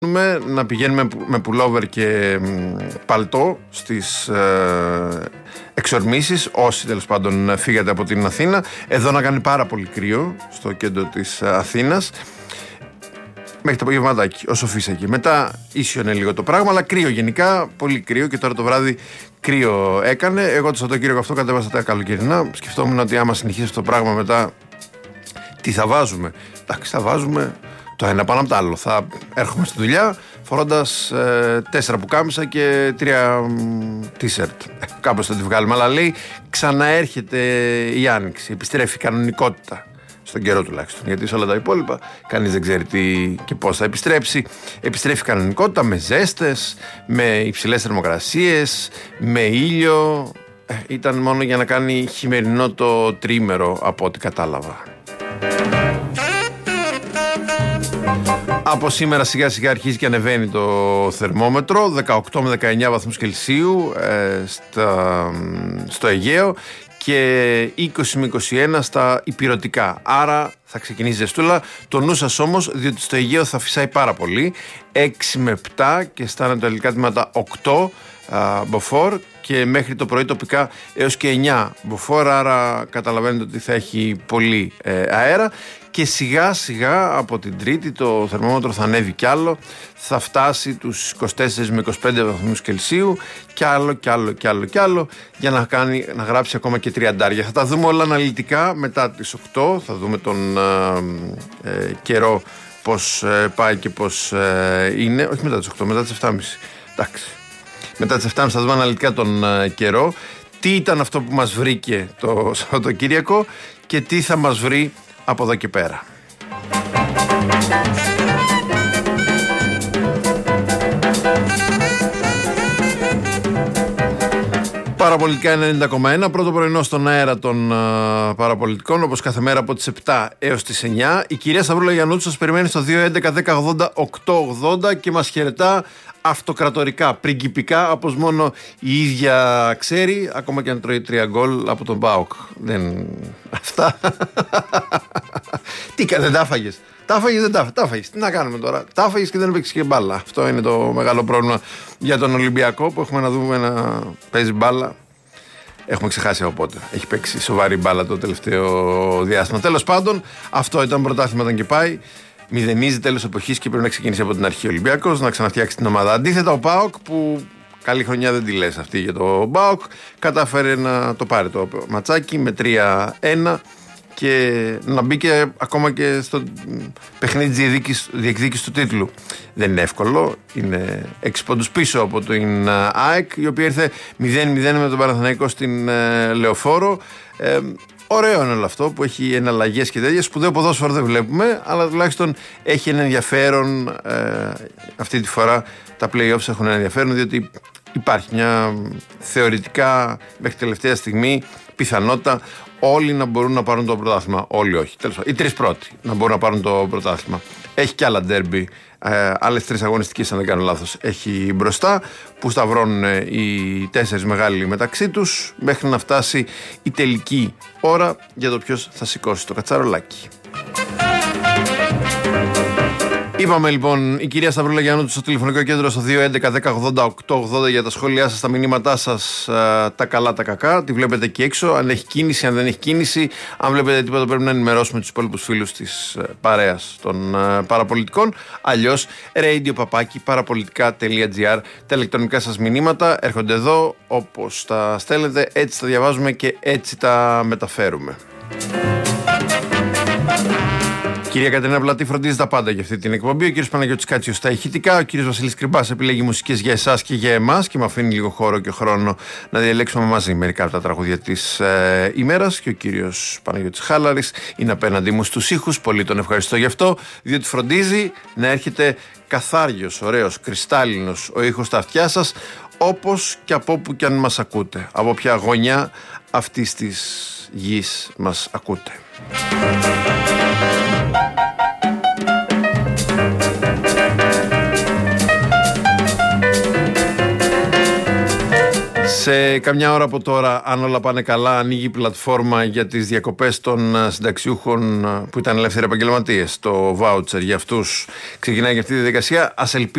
να πηγαίνουμε με πουλόβερ και παλτό στις εξορμήσεις, όσοι τέλος πάντων φύγατε από την Αθήνα. Εδώ να κάνει πάρα πολύ κρύο στο κέντρο της Αθήνας μέχρι το απογευματάκι, όσο φύσαγε. Μετά ίσιονε λίγο το πράγμα, αλλά κρύο γενικά, πολύ κρύο, και τώρα το βράδυ κρύο έκανε. Εγώ το Σαββατοκύριακο αυτό κατέβασα τα καλοκαιρινά. Σκεφτόμουν ότι άμα συνεχίσει αυτό το πράγμα μετά, τι θα βάζουμε. Εντάξει, θα βάζουμε το ένα πάνω από το άλλο. Θα έρχομαι στη δουλειά φορώντας 4 πουκάμισα και 3 t-shirt. Κάπως θα τη βγάλουμε. Αλλά λέει, ξαναέρχεται η άνοιξη. Επιστρέφει η κανονικότητα. Στον καιρό τουλάχιστον. Γιατί σε όλα τα υπόλοιπα κανείς δεν ξέρει τι και πώς θα επιστρέψει. Επιστρέφει η κανονικότητα με ζέστες, με υψηλές θερμοκρασίες, με ήλιο. Ήταν μόνο για να κάνει χειμερινό το τρίμερο, από ό,τι κατάλαβα. Από σήμερα σιγά σιγά αρχίζει και ανεβαίνει το θερμόμετρο, 18 με 19 βαθμούς Κελσίου στο Αιγαίο και 20 με 21 στα ηπειρωτικά. Άρα θα ξεκινήσει ζεστούλα. Το νου σας όμως, διότι στο Αιγαίο θα φυσάει πάρα πολύ. 6 με 7 και στα ανατολικά τμήματα 8 μποφόρ και μέχρι το πρωί τοπικά έως και 9 μποφόρ. Άρα καταλαβαίνετε ότι θα έχει πολύ αέρα. Και σιγά σιγά από την Τρίτη το θερμόμετρο θα ανέβει κι άλλο, θα φτάσει τους 24 με 25 βαθμούς Κελσίου κι άλλο για να γράψει ακόμα και 30. Θα τα δούμε όλα αναλυτικά μετά τις 8, θα δούμε τον καιρό πώς πάει και πώς είναι, όχι μετά τις 8, μετά τις 7.30. Εντάξει, μετά τις 7.30 θα δούμε αναλυτικά τον καιρό, τι ήταν αυτό που μας βρήκε το Σαββατοκύριακο και τι θα μας βρει από εδώ και πέρα. Παραπολιτικά 90,1, πρώτο πρωινό στον αέρα των παραπολιτικών, όπως κάθε μέρα από τις 7 έως τις 9. Η κυρία Σταυρούλα Γιαννούτσου σας περιμένει στο 211-1080-880 και μας χαιρετά αυτοκρατορικά, πριγκιπικά, όπως μόνο η ίδια ξέρει, ακόμα και αν τρώει 3 γκολ από τον ΠΑΟΚ. Δεν... Αυτά. Τι δεν τα έφαγες. Τα έφαγες, δεν τα έφαγες. Τι να κάνουμε τώρα. Τα έφαγες και δεν έπαιξες και μπάλα. Αυτό είναι το μεγάλο πρόβλημα για τον Ολυμπιακό, που έχουμε να δούμε να παίζει μπάλα. Έχουμε ξεχάσει από πότε. Έχει παίξει σοβαρή μπάλα το τελευταίο διάστημα. Τέλος πάντων, αυτό ήταν πρωτάθλημα, ήταν και πάει. Μηδενίζει τέλος εποχής και πρέπει να ξεκινήσει από την αρχή ο Ολυμπιακός, να ξαναφτιάξει την ομάδα. Αντίθετα, ο ΠΑΟΚ, που καλή χρονιά δεν τη λες αυτή για το ΠΑΟΚ, κατάφερε να το πάρει το ματσάκι με 3-1 και να μπει και ακόμα και στο παιχνίδι της διεκδίκησης του τίτλου. Δεν είναι εύκολο, είναι 6 πόντους πίσω από την ΑΕΚ, η οποία ήρθε 0-0 με τον Παναθηναϊκό στην Λεωφόρο. Ωραίο είναι όλο αυτό που έχει εναλλαγές και τέτοια. Σπουδαίο ποδόσφαιρο δεν βλέπουμε, αλλά τουλάχιστον έχει ένα ενδιαφέρον. Αυτή τη φορά τα play-offs έχουν ένα ενδιαφέρον, διότι υπάρχει μια θεωρητικά μέχρι τελευταία στιγμή πιθανότητα όλοι να μπορούν να πάρουν το πρωτάθλημα. Όλοι όχι. Τέλος πάντων, οι 3 πρώτοι να μπορούν να πάρουν το πρωτάθλημα. Έχει και άλλα ντέρμπι, άλλες 3 αγωνιστικές, αν δεν κάνω λάθος, έχει μπροστά, που σταυρώνουν οι 4 μεγάλοι μεταξύ τους, μέχρι να φτάσει η τελική ώρα για το ποιος θα σηκώσει το κατσαρολάκι. Είπαμε λοιπόν, η κυρία Σταυρούλα Γιαννούτσου στο τηλεφωνικό κέντρο στο 211-1080-880 για τα σχόλιά σας, τα μηνύματά σας, τα καλά, τα κακά. Τη βλέπετε εκεί έξω, αν έχει κίνηση, αν δεν έχει κίνηση. Αν βλέπετε τίποτα, πρέπει να ενημερώσουμε τους υπόλοιπους φίλους της παρέας των παραπολιτικών. Αλλιώς, radio-parapolitica.gr. Τα ηλεκτρονικά σας μηνύματα έρχονται εδώ, όπως τα στέλνετε, έτσι τα διαβάζουμε και έτσι τα μεταφέρουμε. Κυρία Κατερίνα Πλατή φροντίζει τα πάντα για αυτή την εκπομπή. Ο κύριος Παναγιώτης Κάτσιος στα ηχητικά. Ο κύριος Βασίλης Κρυμπάς επιλέγει μουσικές για εσάς και για εμάς και με αφήνει λίγο χώρο και χρόνο να διαλέξουμε μαζί μερικά από τα τραγούδια της ημέρας. Και ο κύριος Παναγιώτης Χάλαρης είναι απέναντί μου στους ήχους. Πολύ τον ευχαριστώ γι' αυτό, διότι φροντίζει να έρχεται καθάριος, ωραίος, κρυστάλλινος ο ήχος στα αυτιά σας, όπως και από όπου και αν μας ακούτε. Από ποια γωνιά αυτής της γης μας ακούτε. Σε καμιά ώρα από τώρα, αν όλα πάνε καλά, ανοίγει η πλατφόρμα για τις διακοπές των συνταξιούχων που ήταν ελεύθεροι επαγγελματίες. Το voucher για αυτούς ξεκινάει και αυτή η διαδικασία. Ας ελπίσουμε